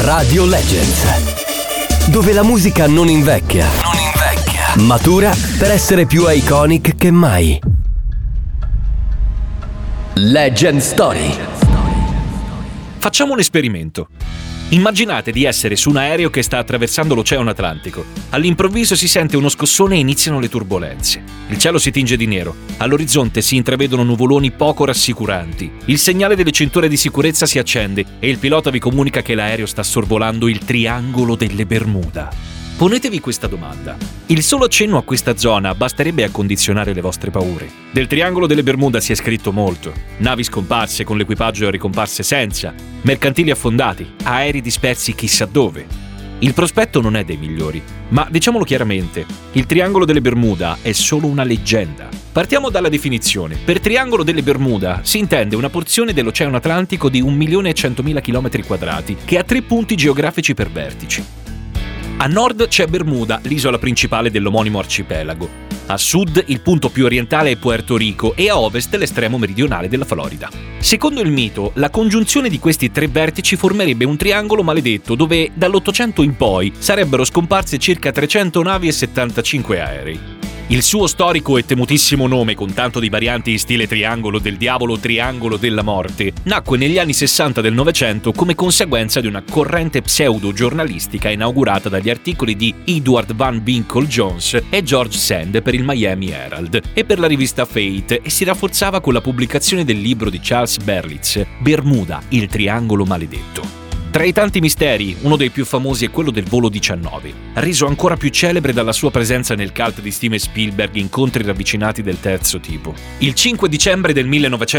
Radio Legends, dove la musica non invecchia, matura per essere più iconic che mai. Legend Story. Facciamo un esperimento. Immaginate di essere su un aereo che sta attraversando l'Oceano Atlantico. All'improvviso si sente uno scossone e iniziano le turbolenze. Il cielo si tinge di nero. All'orizzonte si intravedono nuvoloni poco rassicuranti. Il segnale delle cinture di sicurezza si accende e il pilota vi comunica che l'aereo sta sorvolando il Triangolo delle Bermuda. Ponetevi questa domanda. Il solo accenno a questa zona basterebbe a condizionare le vostre paure. Del Triangolo delle Bermuda si è scritto molto. Navi scomparse con l'equipaggio ricomparse senza, mercantili affondati, aerei dispersi chissà dove. Il prospetto non è dei migliori, ma diciamolo chiaramente, il Triangolo delle Bermuda è solo una leggenda. Partiamo dalla definizione. Per Triangolo delle Bermuda si intende una porzione dell'Oceano Atlantico di 1.100.000 km² che ha 3 punti geografici per vertici. A nord c'è Bermuda, l'isola principale dell'omonimo arcipelago. A sud il punto più orientale è Puerto Rico e a ovest l'estremo meridionale della Florida. Secondo il mito, la congiunzione di questi 3 vertici formerebbe un triangolo maledetto dove dall'800 in poi sarebbero scomparse circa 300 navi e 75 aerei. Il suo storico e temutissimo nome, con tanto di varianti in stile Triangolo del Diavolo, Triangolo della Morte, nacque negli anni 60 del Novecento come conseguenza di una corrente pseudo-giornalistica inaugurata dagli articoli di Edward Van Winkle Jones e George Sand per il Miami Herald e per la rivista Fate e si rafforzava con la pubblicazione del libro di Charles Berlitz, Bermuda, il Triangolo Maledetto. Tra i tanti misteri, uno dei più famosi è quello del volo 19, reso ancora più celebre dalla sua presenza nel cult di Steven Spielberg Incontri ravvicinati del terzo tipo. Il 5 dicembre del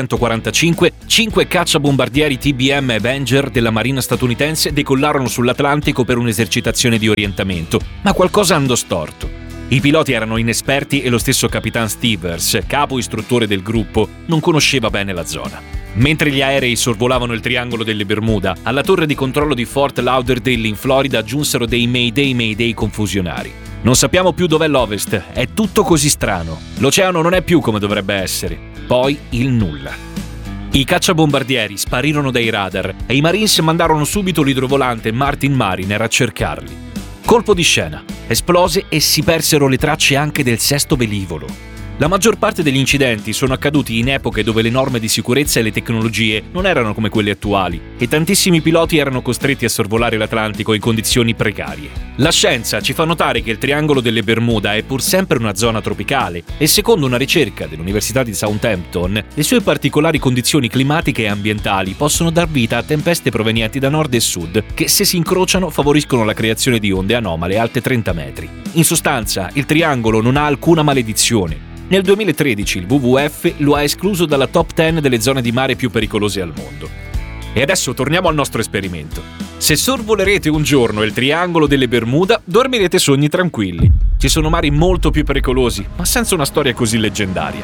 1945, 5 cacciabombardieri TBM Avenger della Marina statunitense decollarono sull'Atlantico per un'esercitazione di orientamento, ma qualcosa andò storto. I piloti erano inesperti e lo stesso Capitan Stevers, capo istruttore del gruppo, non conosceva bene la zona. Mentre gli aerei sorvolavano il Triangolo delle Bermuda, alla torre di controllo di Fort Lauderdale in Florida giunsero dei Mayday confusionari. Non sappiamo più dov'è l'Ovest, è tutto così strano. L'oceano non è più come dovrebbe essere. Poi il nulla. I cacciabombardieri sparirono dai radar e i Marines mandarono subito l'idrovolante Martin Mariner a cercarli. Colpo di scena. Esplose e si persero le tracce anche del sesto velivolo. La maggior parte degli incidenti sono accaduti in epoche dove le norme di sicurezza e le tecnologie non erano come quelle attuali e tantissimi piloti erano costretti a sorvolare l'Atlantico in condizioni precarie. La scienza ci fa notare che il Triangolo delle Bermuda è pur sempre una zona tropicale e secondo una ricerca dell'Università di Southampton, le sue particolari condizioni climatiche e ambientali possono dar vita a tempeste provenienti da nord e sud che, se si incrociano, favoriscono la creazione di onde anomale alte 30 metri. In sostanza, il Triangolo non ha alcuna maledizione. Nel 2013 il WWF lo ha escluso dalla top 10 delle zone di mare più pericolose al mondo. E adesso torniamo al nostro esperimento. Se sorvolerete un giorno il Triangolo delle Bermuda, dormirete sogni tranquilli. Ci sono mari molto più pericolosi, ma senza una storia così leggendaria.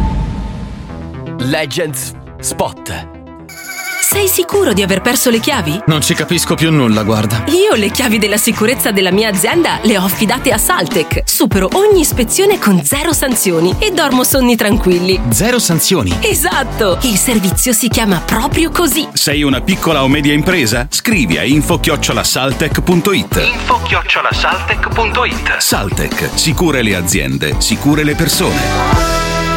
Legends Spot. Sei sicuro di aver perso le chiavi? Non ci capisco più nulla, guarda. Io le chiavi della sicurezza della mia azienda le ho affidate a Saltec. Supero ogni ispezione con 0 sanzioni e dormo sonni tranquilli. 0 sanzioni? Esatto! Il servizio si chiama proprio così. Sei una piccola o media impresa? Scrivi a info@saltec.it. info@saltec.it. Saltec, sicure le aziende, sicure le persone.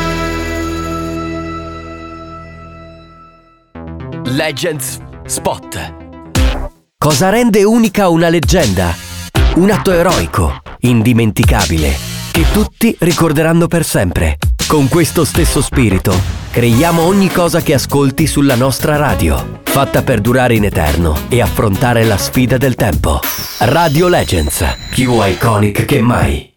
Legends Spot. Cosa rende unica una leggenda? Un atto eroico, indimenticabile, che tutti ricorderanno per sempre. Con questo stesso spirito, creiamo ogni cosa che ascolti sulla nostra radio, fatta per durare in eterno e affrontare la sfida del tempo. Radio Legends, più iconic che mai.